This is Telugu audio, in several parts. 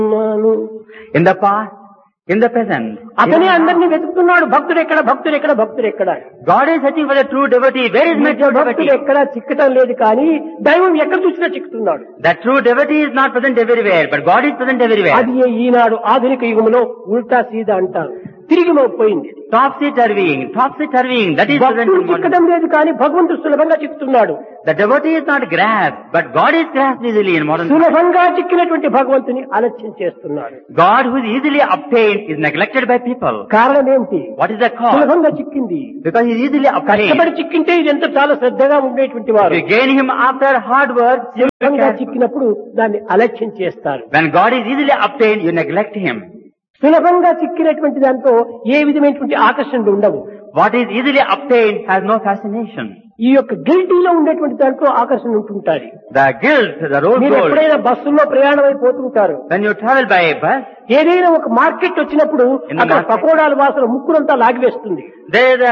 In the past, in the present, అతనే అందరినీ వెతుకుతున్నాడు. భక్తుడెక్కడ, భక్తుడెక్కడ, భక్తుడెక్కడ. God is searching for the true devotee. Where is my true భక్తుడు devotee? ఎక్కడా చిక్కటం లేదు, కానీ దైవం ఎక్కడ చూసినా చిక్కుతున్నాడు. That true devotee is not present everywhere, but God is present everywhere. అది ఈనాడు ఆధునిక యుగంలో ఉల్టా సీదా అంటారు. తిరిగి పోయింది. Topsy-turvying. That is present భక్తుడు in modern. చిక్కడం లేదు, కానీ భగవంతుడు సులభంగా చిక్కుతున్నాడు. The devotee is not grasped, but God is grasped easily in modern. సులభంగా చిక్కినటువంటి భగవంతుని ఆలస్యం చేస్తున్నాడు. God who is easily obtained is neglected by people. కారణం ఏమిటి? What is the cause? సులభంగా చిక్కింది. Because he is easily obtained. కష్టపడి చిక్కింటే ఇది ఎంత చాలా శ్రద్ధగా ఉండేటువంటి వారు. If you gain him after hard work, సులభంగా చిక్కినప్పుడు దాన్ని అలక్ష్యం చేస్తారు. when God is easily obtained, you neglect him. సులభంగా చిక్కినటువంటి దాంతో ఏ విధమైనటువంటి ఆకర్షణలు ఉండవు. What is easily obtained has no fascination. ఈ యొక్క గిల్టీలో ఉండేటువంటి దాంట్లో ఆకర్షణ ఉంటుంటారు. The guilt, the rose మీరు gold. ఎప్పుడైనా బస్సుల్లో ప్రయాణం అయిపోతుంటారు. When you travel by a bus, ఏదైనా ఒక మార్కెట్ వచ్చినప్పుడు In the అక్కడ market. పకోడాల వాసన ముక్కునంతా లాగివేస్తుంది. there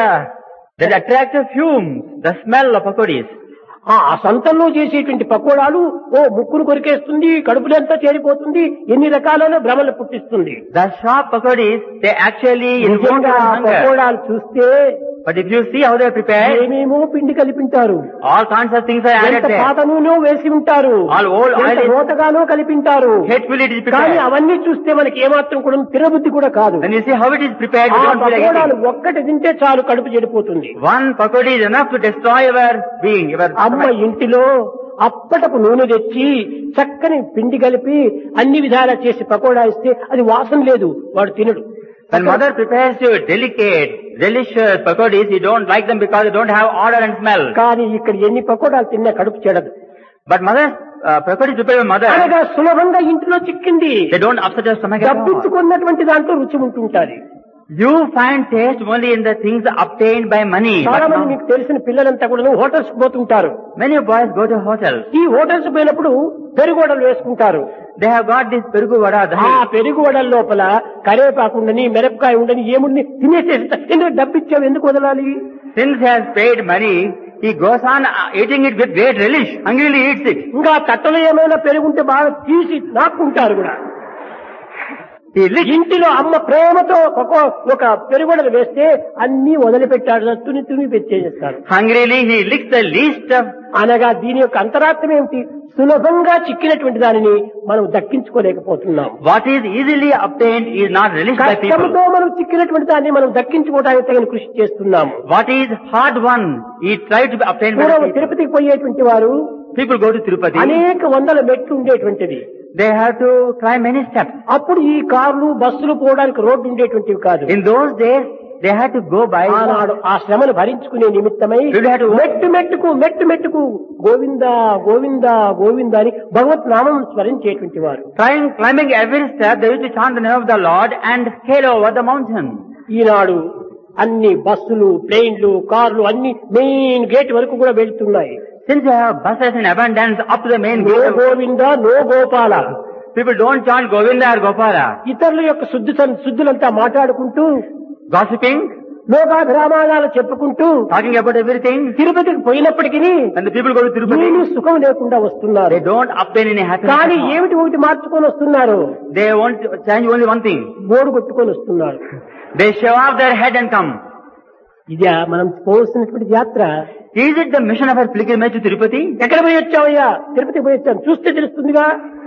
is attractive fumes, the smell of pakodis. ఆ సంతంలో చేసేటువంటి పకోడాలు ముక్కును కొరికేస్తుంది, కడుపులంతా చేరిపోతుంది, ఎన్ని రకాలైన భ్రమలు పుట్టిస్తుంది. The sharp pakodis, they actually invoke నిజంగా ఆ hunger. పకోడాలు చూస్తే But if you see how they are prepared, ఏమేమో పిండి కలిపింటారు, all kinds of things are added ఎంత there. పాత నూనె వేసి ఉంటారు, All old oil ఎంత is- రోతగానో కలిపింటారు. Hatefully it is కానీ prepared. అవన్నీ చూస్తే మనకి ఏమాత్రం కూడా తినబుద్ధి కూడా కాదు. When you see how it is prepared, ఆ you don't feel like పకోడాలు eating. ఒక్కటి తింటే చాలు, కడుపు చెడిపోతుంది. One pakodi is enough to destroy your being, your అమ్మ stomach. ఇంటిలో అప్పటపు నూనె తెచ్చి చక్కని పిండి కలిపి అన్ని విధాలా చేసి పకోడా ఇస్తే అది వాసన లేదు, వాడు తినడు. When mother prepares you delicate, delicious pakodis, you don't like them because they don't have odor and smell. కానీ ఇక్కడ ఎన్ని పకోడాలు తిన్నా కడుపు చెడదు. But mother's pakodi prepared by mother, అనగా సులభంగా ఇంటిలో చిక్కింది. they don't upset your stomach at all. డబ్బిచ్చుకున్నటువంటి దాంట్లో రుచి ఉంటుంటారు. You find taste only in the things obtained by money. చాలా But మంది now, మీకు తెలిసిన పిల్లలంతా కూడా హోటల్స్ పోతుంటారు. many boys go to hotels. ఈ హోటల్స్ పోయినప్పుడు పెరుగోడలు వేసుకుంటారు. They have got this perugu vada, ఆ పెరుగు వడల లోపల కరేపాకు ఉండని, మిరపకాయ ఉండని, ఏముండి తినేసేస్తారు. ఎందుకు డబ్బిచ్చావు, ఎందుకు వదలాలి? Since he has paid money, he goes on eating it with great relish, hungrily eats it. ఇంకా కట్టలో ఏమైనా పెరుగుంటే బాగా తీసి నాక్కుంటారు కూడా. He licks. ఇంటిలో అమ్మ ప్రేమతో ఒక పెరుగుడలు వేస్తే అన్ని వదిలిపెట్టాడు, తుని పెట్టేస్తారు. Hungrily he licks the least of. అనగా దీని యొక్క అంతరార్థం ఏమిటి? సులభంగా చిక్కినటువంటి దానిని మనం దక్కించుకోలేకపోతున్నాం. What is easily obtained is not relished by people. కష్టంతో మనం చిక్కినటువంటి దాన్ని మనం దక్కించుకోవడానికి తగిన కృషి చేస్తున్నాము. What is hard won, he tried to be obtained by పూర్వం people. తిరుపతికి పోయేటువంటి వారు People go to Tirupati. అనేక వందల మెట్లు ఉండేటువంటిది. They have to climb many steps. అప్పుడు ఈ కార్లు బస్సులు పోవడానికి రోడ్డు ఉండేటువంటివి కాదు. In those days, they had to go by. ఆనాడు ఆ శ్రమను భరించుకునే నిమిత్తమై People had to మెట్టు మెట్టుకు గోవింద గోవింద గోవింద అని భగవత్ నామం స్మరించేటువంటి వారు. climbing every step, they used to chant the name of the Lord and scale over the mountain. ఈనాడు అన్ని బస్సులు, ప్లేన్లు, కార్లు అన్ని మెయిన్ గేట్ వరకు కూడా వెళ్తున్నాయి. Since they have buses in abundance up to the main no gate, Govinda no Gopala. people don't chant Govinda or Gopala. ఇతరుల యొక్క శుద్ధులంతా మాట్లాడుకుంటూ, Gossiping, లోకాభిరామాలు చెప్పుకుంటూ talking about everything. తిరుపతికి పోయినప్పటికీ When the people go to Tirupati, ఏమీ సుఖం లేకుండా వస్తున్నారు. they don't obtain any happiness. కానీ at all. ఏమిటి ఒకటి మార్చుకొని వస్తున్నారు, They want to change only one thing. Board కొట్టుకొని వస్తున్నారు. They shave off their head and come. ఇదే మనం పోవలసినటువంటి యాత్ర. Is it the mission of our pilgrimage to Tirupati? ఎక్కడ పోయి వచ్చావయ్యా? తిరుపతి పోయి వచ్చాను, చూస్తే తెలుస్తుందిగా.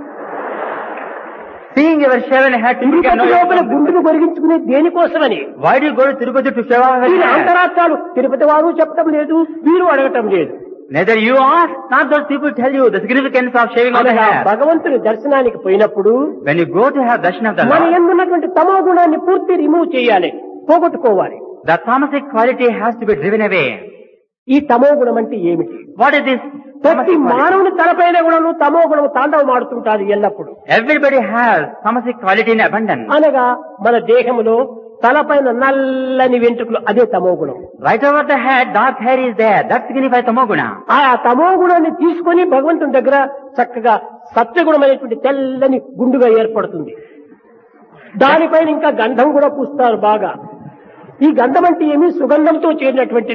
Seeing your shaven head, people can know Tirupati లోపల you. గుండెను కొరిగించుకునే దేనికోసమని? Why do you go to Tirupati to shave off your దీని head? అంతరార్థాలు తిరుపతి వారు చెప్పడం లేదు, వీరు అడగటం లేదు. Neither you ask, not those people tell you the significance of shaving off the అనగా hair. భగవంతుని దర్శనానికి పోయినప్పుడు When you go to have darshan of the మన Lord, ఎందున్నటువంటి తమో గుణాన్ని పూర్తి రిమూవ్ చేయాలి, పోగొట్టుకోవాలి. the tamasic quality has to be driven away. ఈ తమో గుణం అంటే ఏమిటి? What is this? ప్రతి Tamasic quality? మానవుని తలపైన గుణము తమో గుణము తాండవం ఆడుతుంటారు ఎల్లప్పుడు. Everybody has tamasic quality in abundance. అనగా మన దేహములో తలపైన నల్లని వెంట్రుకలు, అదే తమో గుణం. Right over the head, dark hair is there. That signifies tamoguna. ఆ తమో గుణాన్ని తీసుకొని భగవంతుని దగ్గర చక్కగా సత్వగుణమైనటువంటి తెల్లని గుండుగా ఏర్పడుతుంది. దానిపైన ఇంకా గంధం కూడా పూస్తారు బాగా. ఈ గంధం అంటే ఏమి? సుగంధంతో చేరినటువంటిది,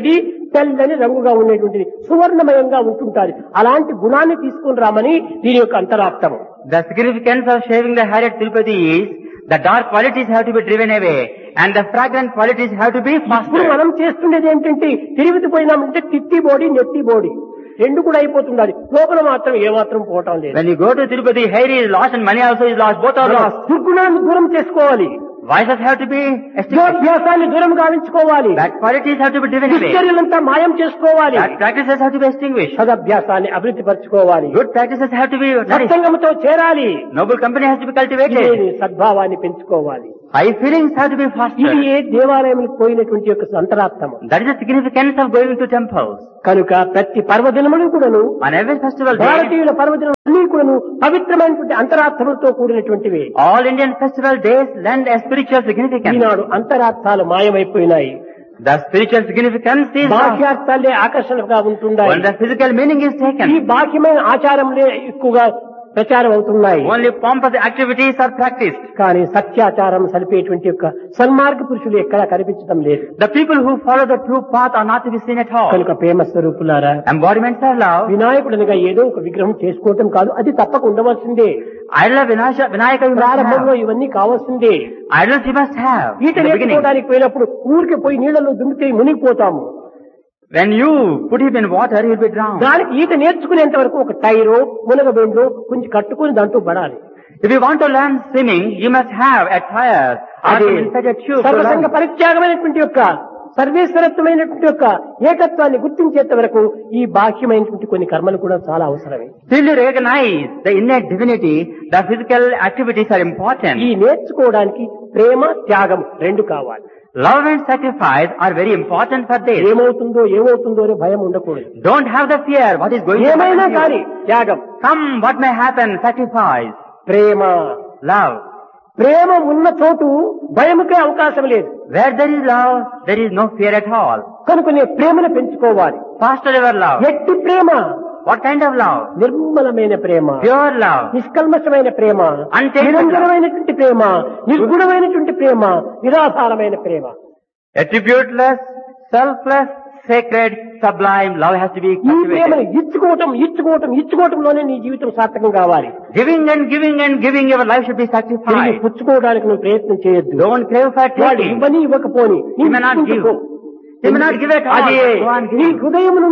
తెల్లని రంగుగా ఉండేటువంటిది సువర్ణమయంగా ఉంటుంటారు. అలాంటి గుణాన్ని తీసుకుని రామని దీని యొక్క అంతరార్థము. The significance of shaving the hair at Tirupati is the dark qualities have to be driven away and the fragrant qualities have to be ఇప్పుడు fostered. మనం చేస్తుండేది ఏంటంటే తిరుపతి పోయినామంటే తిట్టి బోడి నెత్తి బోడి రెండు కూడా అయిపోతుండాలి. లోపల మాత్రం ఏమాత్రం పోవటం లేదు. When you go to Tirupati, hair is lost and money also is lost. Both are lost. దుర్గుణాన్ని దూరం చేసుకోవాలి. Vices have to be extinguished. యోగ్యాసాన్ని దూరం గావించుకోవాలి. Bad qualities have to be driven away. దుశ్చర్యలంతా మాయం చేసుకోవాలి. Bad practices have to be extinguished. సదభ్యాసాన్ని అభివృద్ధి పరచుకోవాలి. Good practices have to be nourished. సత్సంగంతో చేరాలి. Noble company has to be cultivated. ఇది సద్భావాన్ని పెంచుకోవాలి. High feelings have to be ఇది fostered. దేవాలయంలో పోయినటువంటి యొక్క అంతరార్థము. That is the significance of going to temples. కనుక ప్రతి పర్వదినములు కూడాను On every festival day, భారతీయుల పర్వదినములన్నీ కూడాను పవిత్రమైనటువంటి అంతరార్థములతో కూడినటువంటివి. all Indian festival days lend a spiritual significance. Eenadu అంతరార్థాలు మాయమైపోయినాయి. The spiritual significance is lost బాహ్యార్థాలే ఆకర్షణగా ఉంటున్నాయి. when the physical meaning is ఈ taken. బాహ్యమైన ఆచారంలే ఎక్కువగా ప్రచారం అవుతున్నాయి. Only pompous activities are practiced. కానీ సత్యాచారం సలిపేటువంటి యొక్క సన్మార్గ పురుషులు ఎక్కడా కనిపించడం లేదు. The people who follow the true path are not to be seen at all. కనుక ప్రేమ స్వరూపులారా, Embodiments of love. వినాయకుడనగా ఏదో ఒక విగ్రహం చేసుకోవటం కాదు, అది తప్పక ఉండవలసిందే. Idol of Vinayaka you must ప్రారంభంలో have. ఇవన్నీ కావాల్సిందే. Idols you must have. ఈత In the beginning. నేర్చుకోవడానికి పోయినప్పుడు ఊరికి పోయి నీళ్లలో దుమితే మునిగిపోతాము. When you put him in water, he will be drowned. దానికి ఈత నేర్చుకునేంత వరకు ఒక టైరో మునగబెండో కొంచెం కట్టుకుని దాంట్లో పడాలి. If you want to learn swimming, you must have a tire or అది inside a tube. to సర్వసంగ learn. పరిత్యాగమైనటువంటి యొక్క సర్వేశ్వరత్వమైనటువంటి యొక్క ఏకత్వాన్ని గుర్తించేంత వరకు ఈ బాహ్యమైనటువంటి కొన్ని కర్మలు కూడా చాలా అవసరమే. Till you recognize the innate divinity, the physical activities are important. ఈ నేర్చుకోవడానికి ప్రేమ త్యాగం రెండు కావాలి. Love and sacrifice are very important for this. ఏమవుతుందో అనే భయం ఉండకూడదు. Don't have the fear what is going to ఏమైనా happen to కానీ you. త్యాగం, Come what may happen, sacrifice, Prema. love. ప్రేమ ఉన్న చోటు భయముకే అవకాశం లేదు. Where there is love, there is no fear at all. కనుక నీ ప్రేమను పెంచుకోవాలి. Foster your love. ఎట్టి ప్రేమ? What kind of love? నిర్మలమైన ప్రేమ, Pure love. నిష్కల్మషమైన Prema, Untainted నిరంజనమైనటువంటి Prema, నిర్గుణమైనటువంటి Prema, నిరాధారమైన Prema. Attributeless, selfless, sacred, sublime love has to be ఈ ప్రేమను cultivated. ఇచ్చుకోవటంలోనే నీ జీవితం సార్థకం కావాలి. Giving and giving and giving, your life should be తిరిగి sacrificed. పుచ్చుకోవడానికి నువ్వు ప్రయత్నం చేయొద్దు. Don't crave for వాడు taking. ఇవ్వని ఇవ్వకపోని You may not give. You may not give at all. అదే Go on నీ giving.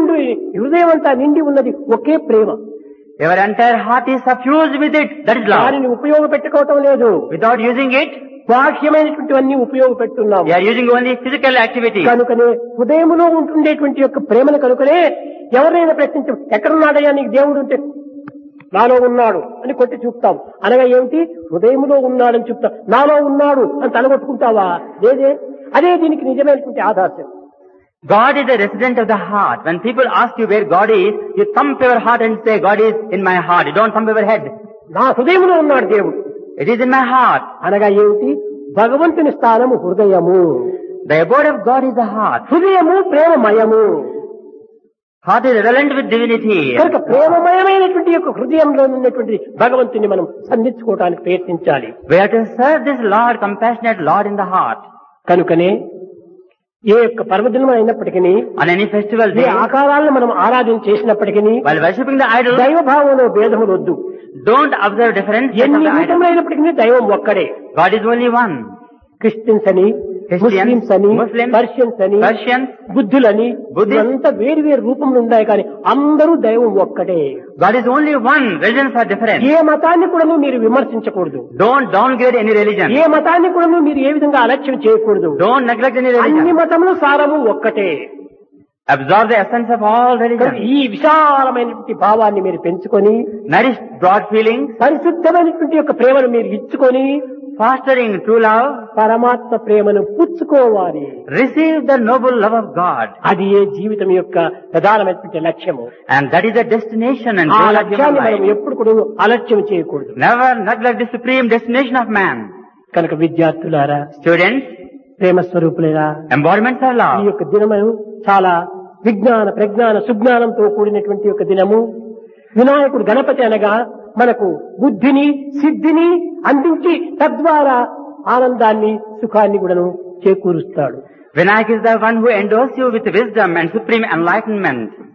హృదయం అంతా నిండి ఉన్నది ఒకే ప్రేమ. Your entire heart is suffused with it. That is love. దానిని ఉపయోగపెట్టుకోవటం లేదు. Without using it, బాహ్యమైనటువంటివన్నీ ఉపయోగపెడుతున్నాము. you are using only physical activities. కనుకనే హృదయంలో ఉంటుండేటువంటి యొక్క ప్రేమను కనుకనే ఎవరైనా ప్రశ్నించం, ఎక్కడున్నాడయ్యా నీకు దేవుడు అంటే నాలో ఉన్నాడు అని కొట్టి చూపుతాం. అనగా ఏమిటి? హృదయంలో ఉన్నాడని చెప్తాం. నాలో ఉన్నాడు అని తలగొట్టుకుంటావా? లేదే. అదే దీనికి నిజమైనటువంటి ఆదర్శం. God is the resident of the heart. When people ask you where God is, you thump your heart and say, God is in my heart. You don't thump your head. నా హృదయంలో ఉన్నాడు దేవుడు. It is in my heart. అనగా ఏమిటి? భగవంతుని స్థానము హృదయము. The abode of God is the heart. హృదయము ప్రేమమయము. Heart is relevant with divinity. కనుక ప్రేమమయమైనటువంటి యొక్క హృదయంలో ఉన్నటువంటి భగవంతుని మనం సంధించుకోవడానికి ప్రయత్నించాలి. We have to serve this Lord, compassionate Lord in the heart. కనుకనే ఏ యొక్క పర్వదినం అయినప్పటికీ, On any festival A day, ఆకారాలను మనం ఆరాధన చేసినప్పటికీ while worshipping the idol, దైవభావంలో భేదములు వద్దు. don't observe difference of ఎన్ని the idol. రూపములు అయినప్పటికీ దైవం ఒక్కడే. God is only one. Christians అని, Christians, ముస్లిమ్స్ అని, Muslims, పర్షియన్స్ అని, Persians, బుద్ధులని, Buddhists, అంతా వేరు వేరు రూపములు ఉన్నాయి కానీ అందరూ దైవం ఒక్కటే. God is only one. Religions are different. ఏ మతాన్ని కూడా మీరు విమర్శించకూడదు. Don't downgrade any religion. ఏ మతాన్ని కూడా మీరు ఏ విధంగా అలక్ష్యం చేయకూడదు. Don't neglect any అన్ని religion. మతములు సారము ఒక్కటే. Absorb the essence of all religions. ఈ విశాలమైనటువంటి భావాన్ని మీరు పెంచుకొని, Nourish broad feelings, పరిశుద్ధమైనటువంటి యొక్క ప్రేమను మీరు ఇచ్చుకొని, fostering true love, పరమాత్మ ప్రేమను పుచ్చుకోవాలి. receive the noble love of God. అది ఏ జీవితం యొక్క ప్రధానమైనటువంటి లక్ష్యము. And that is the destination and ఆ goal of human లక్ష్యాన్ని మనం life. ఎప్పుడు కూడా అలక్ష్యం చేయకూడదు. Never neglect the supreme destination of man. కనుక విద్యార్థులారా, Students, ప్రేమ స్వరూపులేరా, embodiments of ఈ love. యొక్క దినము చాలా విజ్ఞాన ప్రజ్ఞాన సుజ్ఞానంతో కూడినటువంటి యొక్క దినము. వినాయకుడు గణపతి అనగా మనకు బుద్ధిని సిద్ధిని అందించి తద్వారా ఆనందాన్ని సుఖాన్ని కూడాను చేకూరుస్తాడు. Vinayak is the one who endows you with wisdom and supreme enlightenment.